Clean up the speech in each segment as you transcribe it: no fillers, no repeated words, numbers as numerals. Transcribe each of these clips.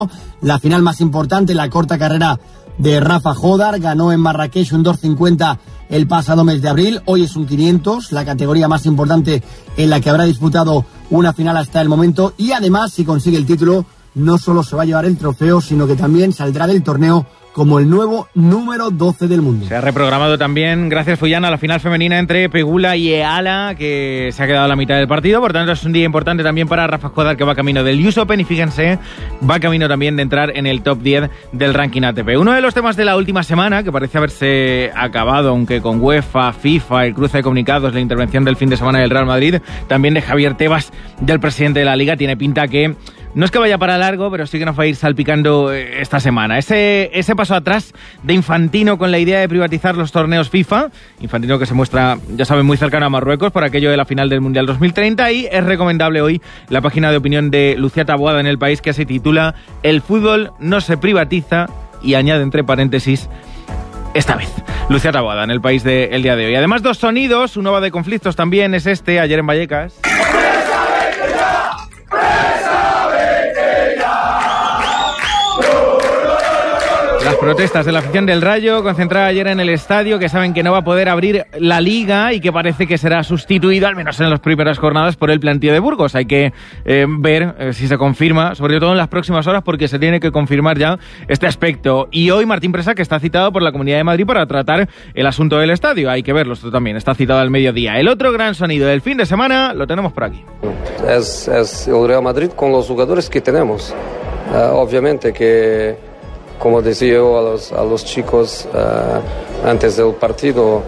La final más importante, la corta carrera de Rafa Jodar, ganó en Marrakech un 2.50 el pasado mes de abril. Hoy es un 500, la categoría más importante en la que habrá disputado una final hasta el momento. Y además, si consigue el título, no solo se va a llevar el trofeo, sino que también saldrá del torneo como el nuevo número 12 del mundo. Se ha reprogramado también, gracias Fullana, la final femenina entre Pegula y Eala, que se ha quedado a la mitad del partido. Por tanto, es un día importante también para Rafa Jodar, que va camino del US Open y fíjense, va camino también de entrar en el top 10 del ranking ATP. Uno de los temas de la última semana, que parece haberse acabado, aunque con UEFA, FIFA, el cruce de comunicados, la intervención del fin de semana del Real Madrid, también de Javier Tebas, del presidente de la Liga, tiene pinta que no es que vaya para largo, pero sí que nos va a ir salpicando esta semana. Ese paso atrás de Infantino con la idea de privatizar los torneos FIFA. Infantino que se muestra, ya saben, muy cercano a Marruecos por aquello de la final del Mundial 2030. Y es recomendable hoy la página de opinión de Lucía Taboada en El País, que se titula "El fútbol no se privatiza", y añade entre paréntesis, esta vez. Lucía Taboada en El País del día de hoy. Además, dos sonidos, uno va de conflictos también, es este, ayer en Vallecas. Las protestas de la afición del Rayo, concentrada ayer en el estadio, que saben que no va a poder abrir la Liga y que parece que será sustituida, al menos en las primeras jornadas, por el plantío de Burgos. Hay que ver si se confirma, sobre todo en las próximas horas, porque se tiene que confirmar ya este aspecto. Y hoy Martín Presa, que está citado por la Comunidad de Madrid para tratar el asunto del estadio. Hay que verlo, esto también está citado al mediodía. El otro gran sonido del fin de semana lo tenemos por aquí. Es el Real Madrid con los jugadores que tenemos. Obviamente que, como decía yo a los chicos antes del partido,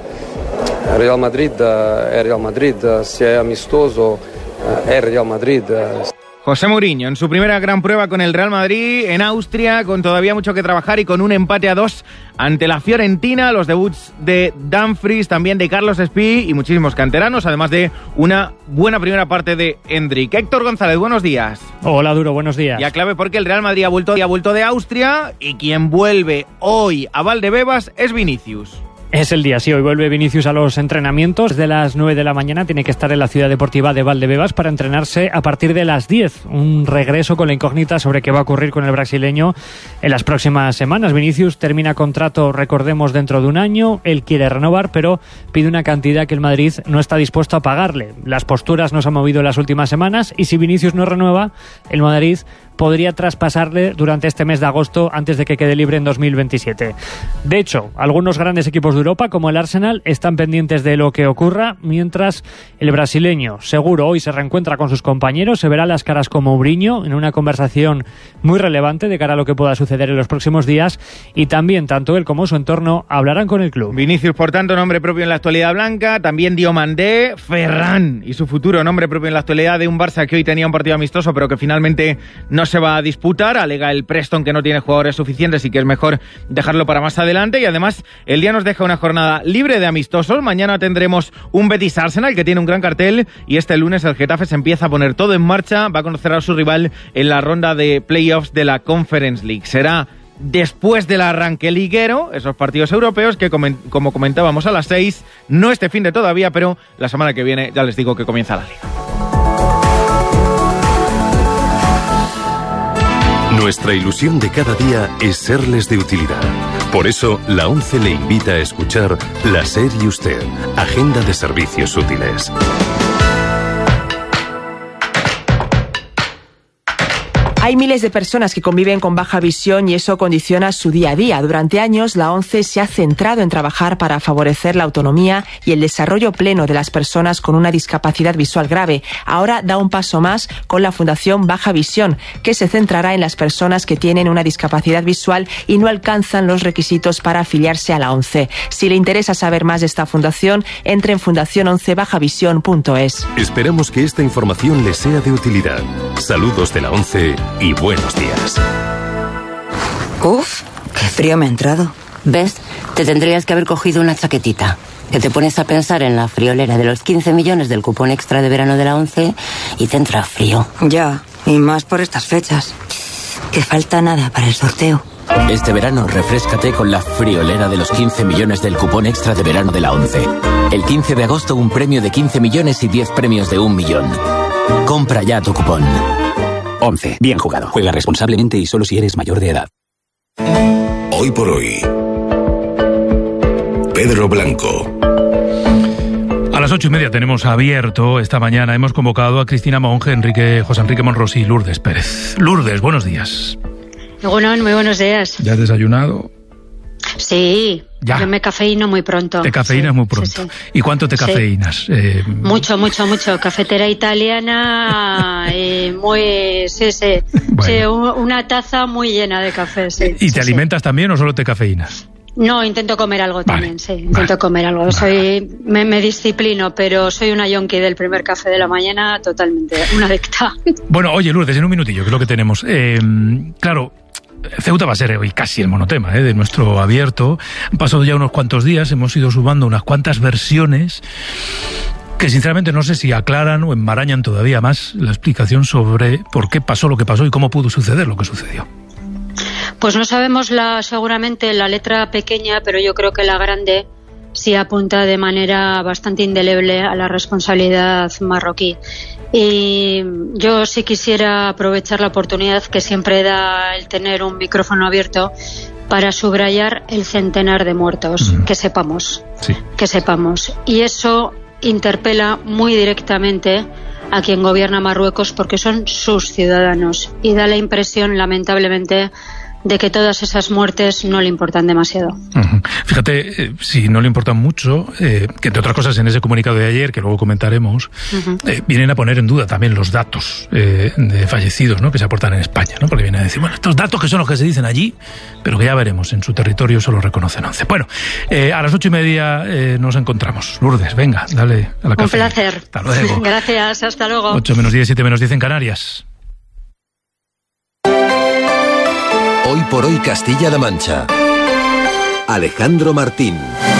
Real Madrid es Real Madrid, sea amistoso, es Real Madrid. José Mourinho, en su primera gran prueba con el Real Madrid en Austria, con todavía mucho que trabajar y con un empate a 2 ante la Fiorentina, los debuts de Dumfries, también de Carlos Espí y muchísimos canteranos, además de una buena primera parte de Endrick. Héctor González, buenos días. Hola, Duro, buenos días. Ya clave porque el Real Madrid ha vuelto de Austria y quien vuelve hoy a Valdebebas es Vinicius. Es el día, sí, hoy vuelve Vinicius a los entrenamientos. Desde las 9 de la mañana tiene que estar en la ciudad deportiva de Valdebebas para entrenarse a partir de las 10. Un regreso con la incógnita sobre qué va a ocurrir con el brasileño en las próximas semanas. Vinicius termina contrato, recordemos, dentro de un año. Él quiere renovar, pero pide una cantidad que el Madrid no está dispuesto a pagarle. Las posturas no se han movido en las últimas semanas y si Vinicius no renueva, el Madrid podría traspasarle durante este mes de agosto antes de que quede libre en 2027. De hecho, algunos grandes equipos de Europa, como el Arsenal, están pendientes de lo que ocurra, mientras el brasileño seguro hoy se reencuentra con sus compañeros, se verá las caras con Mourinho en una conversación muy relevante de cara a lo que pueda suceder en los próximos días, y también tanto él como su entorno hablarán con el club. Vinicius, por tanto, nombre propio en la actualidad blanca, también Diomandé, Ferran y su futuro nombre propio en la actualidad de un Barça que hoy tenía un partido amistoso pero que finalmente no se va a disputar. Alega el Preston que no tiene jugadores suficientes y que es mejor dejarlo para más adelante, y además el día nos deja una jornada libre de amistosos. Mañana tendremos un Betis Arsenal que tiene un gran cartel, y este lunes el Getafe se empieza a poner todo en marcha, va a conocer a su rival en la ronda de playoffs de la Conference League. Será después del arranque liguero, esos partidos europeos que, como comentábamos, a las 6, no este fin de todavía, pero la semana que viene ya les digo que comienza la Liga. Nuestra ilusión de cada día es serles de utilidad. Por eso, la ONCE le invita a escuchar La SER y Usted, Agenda de Servicios Útiles. Hay miles de personas que conviven con baja visión y eso condiciona su día a día. Durante años, la ONCE se ha centrado en trabajar para favorecer la autonomía y el desarrollo pleno de las personas con una discapacidad visual grave. Ahora da un paso más con la Fundación Baja Visión, que se centrará en las personas que tienen una discapacidad visual y no alcanzan los requisitos para afiliarse a la ONCE. Si le interesa saber más de esta fundación, entre en fundaciononcebajavision.es. Esperamos que esta información le sea de utilidad. Saludos de la ONCE y buenos días. Uf, qué frío me ha entrado. ¿Ves? Te tendrías que haber cogido una chaquetita. Que te pones a pensar en la friolera de los 15 millones del cupón extra de verano de la ONCE y te entra frío. Ya, y más por estas fechas. Que falta nada para el sorteo. Este verano refréscate con la friolera de los 15 millones del cupón extra de verano de la ONCE. El 15 de agosto un premio de 15 millones y 10 premios de 1 millón. Compra ya tu cupón. 11. Bien jugado. Juega responsablemente y solo si eres mayor de edad. Hoy por hoy, Pedro Blanco. A las 8:30 tenemos abierto esta mañana. Hemos convocado a Cristina Monge, José Enrique Monrosi y Lourdes Pérez. Lourdes, buenos días. Bueno, muy buenos días. ¿Ya has desayunado? Sí, ya. Yo me cafeíno muy pronto. Te cafeínas muy pronto. Sí. ¿Y cuánto te cafeínas? Mucho. Cafetera italiana, muy... Sí. Bueno. Sí, una taza muy llena de café, sí. ¿Y te alimentas también o solo te cafeínas? No, intento comer algo también, sí. Intento comer algo. Me disciplino, pero soy una yonki del primer café de la mañana, totalmente, una adicta. Bueno, oye, Lourdes, en un minutillo, que es lo que tenemos. Claro, Ceuta va a ser hoy casi el monotema de nuestro abierto. Han pasado ya unos cuantos días, hemos ido sumando unas cuantas versiones que sinceramente no sé si aclaran o enmarañan todavía más la explicación sobre por qué pasó lo que pasó y cómo pudo suceder lo que sucedió. Pues no sabemos seguramente la letra pequeña, pero yo creo que la grande sí apunta de manera bastante indeleble a la responsabilidad marroquí. Y yo sí quisiera aprovechar la oportunidad que siempre da el tener un micrófono abierto para subrayar el centenar de muertos, que sepamos. Y eso interpela muy directamente a quien gobierna Marruecos porque son sus ciudadanos y da la impresión, lamentablemente, de que todas esas muertes no le importan demasiado. Fíjate, si no le importan mucho, que entre otras cosas en ese comunicado de ayer, que luego comentaremos, vienen a poner en duda también los datos de fallecidos, ¿no?, que se aportan en España, ¿no? Porque vienen a decir, bueno, estos datos que son los que se dicen allí, pero que ya veremos, en su territorio solo reconocen 11. Bueno, a las 8:30 nos encontramos. Lourdes, venga, dale a la café. Un placer. Hasta luego. Gracias, hasta luego. 8 menos 10, 7 menos 10 en Canarias. Hoy por hoy Castilla-La Mancha. Alejandro Martín.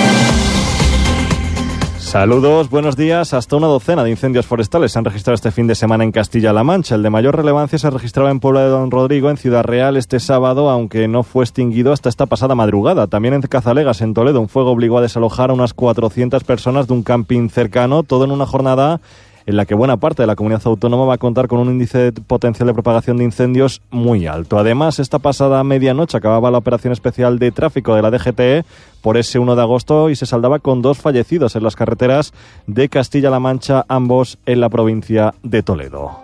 Saludos, buenos días. Hasta una docena de incendios forestales se han registrado este fin de semana en Castilla-La Mancha. El de mayor relevancia se registraba en Puebla de Don Rodrigo, en Ciudad Real, este sábado, aunque no fue extinguido hasta esta pasada madrugada. También en Cazalegas, en Toledo, un fuego obligó a desalojar a unas 400 personas de un camping cercano, todo en una jornada en la que buena parte de la comunidad autónoma va a contar con un índice de potencial de propagación de incendios muy alto. Además, esta pasada medianoche acababa la operación especial de tráfico de la DGT por ese 1 de agosto y se saldaba con 2 fallecidos en las carreteras de Castilla-La Mancha, ambos en la provincia de Toledo.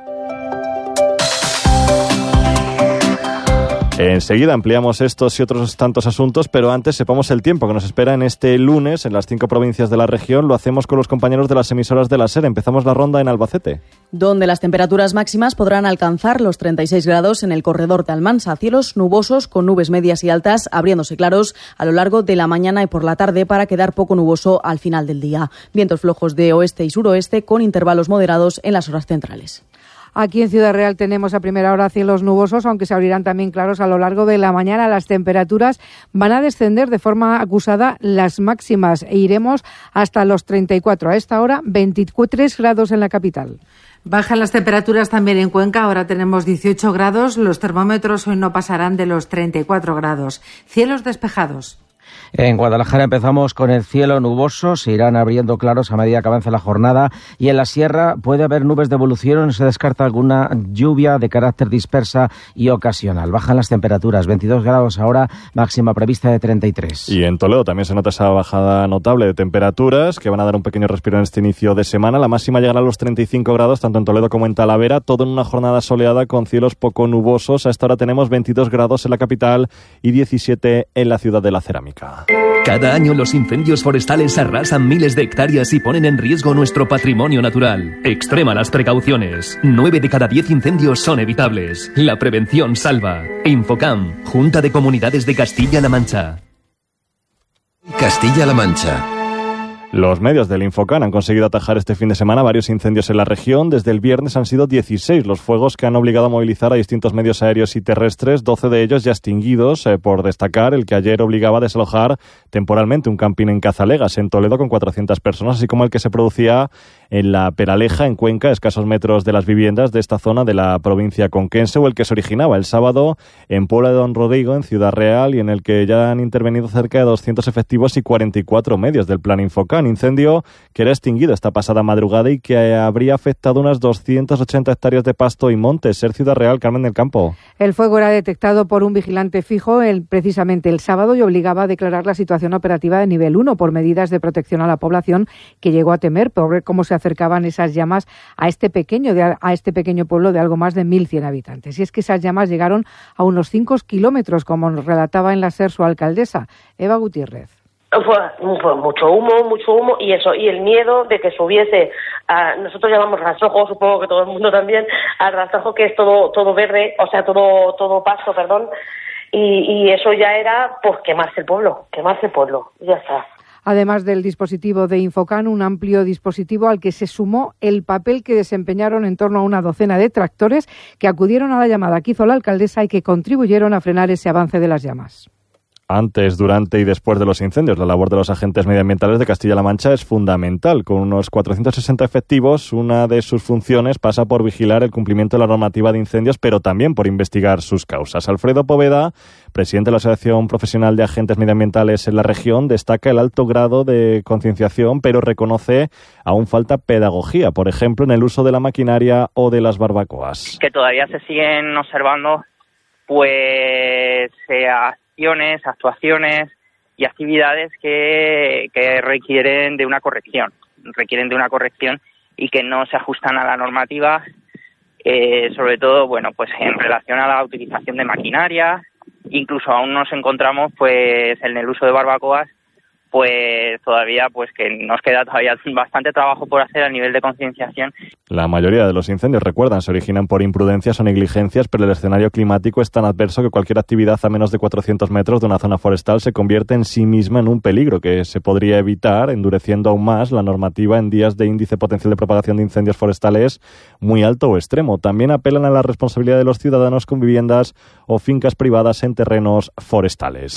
Enseguida ampliamos estos y otros tantos asuntos, pero antes sepamos el tiempo que nos espera en este lunes en las 5 provincias de la región. Lo hacemos con los compañeros de las emisoras de la SER. Empezamos la ronda en Albacete, donde las temperaturas máximas podrán alcanzar los 36 grados en el corredor de Almansa. Cielos nubosos con nubes medias y altas, abriéndose claros a lo largo de la mañana y por la tarde para quedar poco nuboso al final del día. Vientos flojos de oeste y suroeste con intervalos moderados en las horas centrales. Aquí en Ciudad Real tenemos a primera hora cielos nubosos, aunque se abrirán también claros a lo largo de la mañana. Las temperaturas van a descender de forma acusada las máximas e iremos hasta los 34. A esta hora, 23 grados en la capital. Bajan las temperaturas también en Cuenca, ahora tenemos 18 grados. Los termómetros hoy no pasarán de los 34 grados. Cielos despejados. En Guadalajara empezamos con el cielo nuboso, se irán abriendo claros a medida que avance la jornada y en la sierra puede haber nubes de evolución, se descarta alguna lluvia de carácter dispersa y ocasional. Bajan las temperaturas, 22 grados ahora, máxima prevista de 33. Y en Toledo también se nota esa bajada notable de temperaturas que van a dar un pequeño respiro en este inicio de semana. La máxima llegará a los 35 grados tanto en Toledo como en Talavera, todo en una jornada soleada con cielos poco nubosos. A esta hora tenemos 22 grados en la capital y 17 en la ciudad de la cerámica. Cada año los incendios forestales arrasan miles de hectáreas y ponen en riesgo nuestro patrimonio natural. Extrema las precauciones. 9 de cada 10 incendios son evitables. La prevención salva. Infocam, Junta de Comunidades de Castilla-La Mancha. Castilla-La Mancha. Los medios del Infocan han conseguido atajar este fin de semana varios incendios en la región. Desde el viernes han sido 16 los fuegos que han obligado a movilizar a distintos medios aéreos y terrestres, 12 de ellos ya extinguidos, por destacar el que ayer obligaba a desalojar temporalmente un camping en Cazalegas, en Toledo, con 400 personas, así como el que se producía en La Peraleja, en Cuenca, a escasos metros de las viviendas de esta zona de la provincia conquense, o el que se originaba el sábado en Puebla de Don Rodrigo, en Ciudad Real, y en el que ya han intervenido cerca de 200 efectivos y 44 medios del plan Infocan. Infocán, incendio que era extinguido esta pasada madrugada y que habría afectado unas 280 hectáreas de pasto y montes. Ser Ciudad Real, Carmen del Campo. El fuego era detectado por un vigilante fijo precisamente el sábado y obligaba a declarar la situación operativa de nivel 1 por medidas de protección a la población, que llegó a temer por ver cómo se acercaban esas llamas a este pequeño pueblo de algo más de 1.100 habitantes. Y es que esas llamas llegaron a unos 5 kilómetros, como nos relataba en la SER su alcaldesa, Eva Gutiérrez. Fue mucho humo y eso, y el miedo de que subiese, nosotros llamamos rastrojo, supongo que todo el mundo también, al rastrojo, que es todo verde, o sea, todo pasto, perdón, y eso ya era pues quemarse el pueblo, ya está. Además del dispositivo de Infocán, un amplio dispositivo al que se sumó el papel que desempeñaron en torno a una docena de tractores que acudieron a la llamada que hizo la alcaldesa y que contribuyeron a frenar ese avance de las llamas. Antes, durante y después de los incendios, la labor de los agentes medioambientales de Castilla-La Mancha es fundamental. Con unos 460 efectivos, una de sus funciones pasa por vigilar el cumplimiento de la normativa de incendios, pero también por investigar sus causas. Alfredo Poveda, presidente de la Asociación Profesional de Agentes Medioambientales en la región, destaca el alto grado de concienciación, pero reconoce aún falta pedagogía, por ejemplo, en el uso de la maquinaria o de las barbacoas. Que todavía se siguen observando, actuaciones y actividades que requieren de una corrección y que no se ajustan a la normativa, sobre todo, pues en relación a la utilización de maquinaria. Incluso aún nos encontramos en el uso de barbacoas, todavía que nos queda todavía bastante trabajo por hacer a nivel de concienciación. La mayoría de los incendios, recuerdan, se originan por imprudencias o negligencias, pero el escenario climático es tan adverso que cualquier actividad a menos de 400 metros de una zona forestal se convierte en sí misma en un peligro que se podría evitar endureciendo aún más la normativa en días de índice potencial de propagación de incendios forestales muy alto o extremo. También apelan a la responsabilidad de los ciudadanos con viviendas o fincas privadas en terrenos forestales.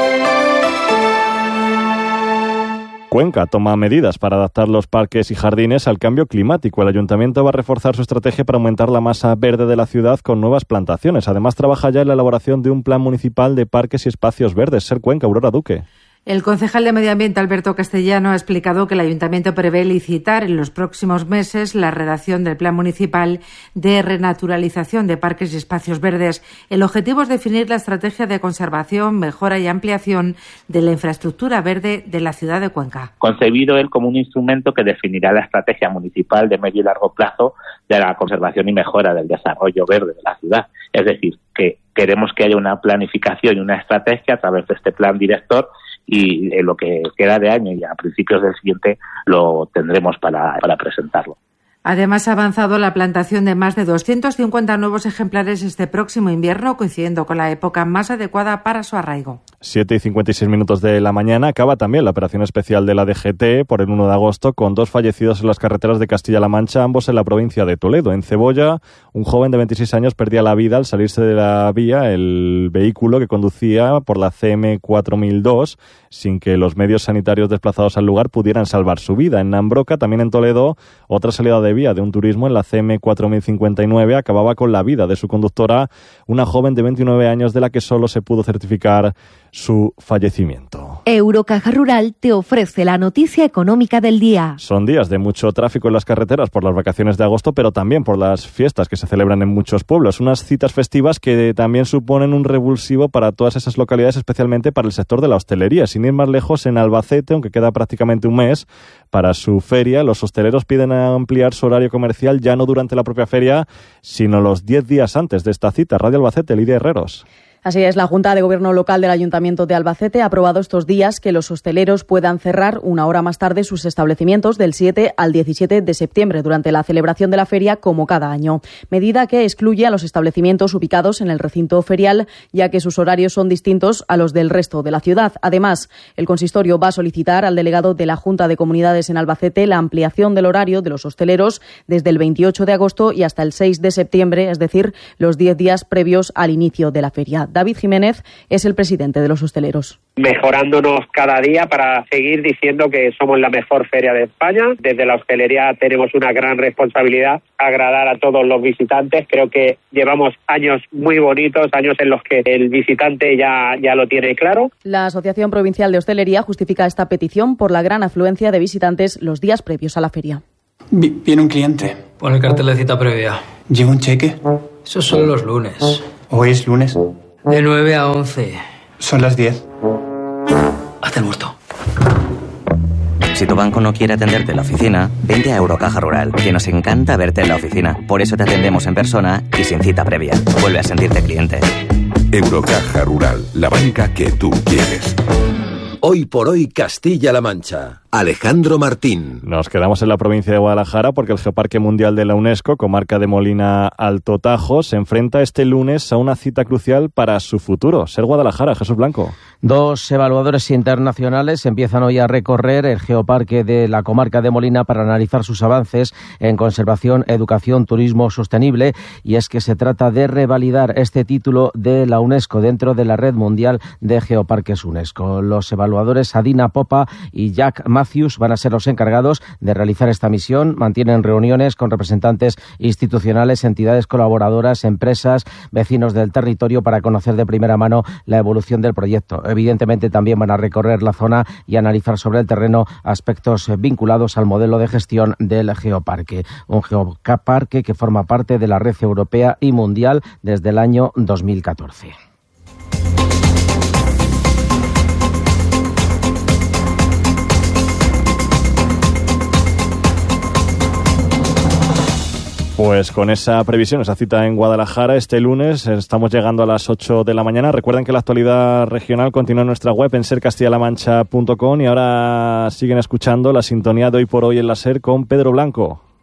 Cuenca toma medidas para adaptar los parques y jardines al cambio climático. El ayuntamiento va a reforzar su estrategia para aumentar la masa verde de la ciudad con nuevas plantaciones. Además, trabaja ya en la elaboración de un plan municipal de parques y espacios verdes. Ser Cuenca, Aurora Duque. El concejal de Medio Ambiente, Alberto Castellano, ha explicado que el Ayuntamiento prevé licitar en los próximos meses la redacción del Plan Municipal de Renaturalización de Parques y Espacios Verdes. El objetivo es definir la estrategia de conservación, mejora y ampliación de la infraestructura verde de la ciudad de Cuenca. Concebido él como un instrumento que definirá la estrategia municipal de medio y largo plazo de la conservación y mejora del desarrollo verde de la ciudad. Es decir, que queremos que haya una planificación y una estrategia a través de este plan director, y en lo que queda de año y a principios del siguiente lo tendremos para presentarlo. Además, ha avanzado la plantación de más de 250 nuevos ejemplares este próximo invierno, coincidiendo con la época más adecuada para su arraigo. 7:56 de la mañana acaba también la operación especial de la DGT por el 1 de agosto con 2 fallecidos en las carreteras de Castilla-La Mancha, ambos en la provincia de Toledo. En Cebolla, un joven de 26 años perdía la vida al salirse de la vía el vehículo que conducía por la CM 4002 sin que los medios sanitarios desplazados al lugar pudieran salvar su vida. En Nambroca, también en Toledo, otra salida de vía de un turismo en la CM 4059 acababa con la vida de su conductora, una joven de 29 años de la que solo se pudo certificar su fallecimiento. Eurocaja Rural te ofrece la noticia económica del día. Son días de mucho tráfico en las carreteras por las vacaciones de agosto, pero también por las fiestas que se celebran en muchos pueblos. Unas citas festivas que también suponen un revulsivo para todas esas localidades, especialmente para el sector de la hostelería. Sin ir más lejos, en Albacete, aunque queda prácticamente un mes para su feria, los hosteleros piden ampliar su horario comercial ya no durante la propia feria, sino los 10 días antes de esta cita. Radio Albacete, Lidia Herreros. Así es, la Junta de Gobierno Local del Ayuntamiento de Albacete ha aprobado estos días que los hosteleros puedan cerrar una hora más tarde sus establecimientos del 7 al 17 de septiembre durante la celebración de la feria como cada año. Medida que excluye a los establecimientos ubicados en el recinto ferial, ya que sus horarios son distintos a los del resto de la ciudad. Además, el consistorio va a solicitar al delegado de la Junta de Comunidades en Albacete la ampliación del horario de los hosteleros desde el 28 de agosto y hasta el 6 de septiembre, es decir, los 10 días previos al inicio de la feria. David Jiménez es el presidente de los hosteleros. Mejorándonos cada día para seguir diciendo que somos la mejor feria de España. Desde la hostelería tenemos una gran responsabilidad, agradar a todos los visitantes. Creo que llevamos años muy bonitos, años en los que el visitante ya lo tiene claro. La Asociación Provincial de Hostelería justifica esta petición por la gran afluencia de visitantes los días previos a la feria. Viene un cliente. Pon el cartel de cita previa. ¿Lleva un cheque? Eso solo los lunes. ¿Hoy es lunes? De 9 a 11. Son las 10. Haz el muerto. Si tu banco no quiere atenderte en la oficina, vente a Eurocaja Rural, que nos encanta verte en la oficina. Por eso te atendemos en persona y sin cita previa. Vuelve a sentirte cliente. Eurocaja Rural, la banca que tú quieres. Hoy por hoy Castilla-La Mancha. Alejandro Martín. Nos quedamos en la provincia de Guadalajara porque el Geoparque Mundial de la UNESCO, comarca de Molina Alto Tajo, se enfrenta este lunes a una cita crucial para su futuro. Ser Guadalajara, Jesús Blanco. 2 evaluadores internacionales empiezan hoy a recorrer el Geoparque de la comarca de Molina para analizar sus avances en conservación, educación, turismo sostenible, y es que se trata de revalidar este título de la UNESCO dentro de la Red Mundial de Geoparques UNESCO. Los evaluadores Adina Popa y Jack Matthews van a ser los encargados de realizar esta misión. Mantienen reuniones con representantes institucionales, entidades colaboradoras, empresas, vecinos del territorio para conocer de primera mano la evolución del proyecto. Evidentemente también van a recorrer la zona y analizar sobre el terreno aspectos vinculados al modelo de gestión del geoparque. Un geoparque que forma parte de la red europea y mundial desde el año 2014. Pues con esa previsión, esa cita en Guadalajara este lunes, estamos llegando a las 8 de la mañana. Recuerden que la actualidad regional continúa en nuestra web en sercastillalamancha.com y ahora siguen escuchando la sintonía de Hoy por Hoy en la SER con Pedro Blanco.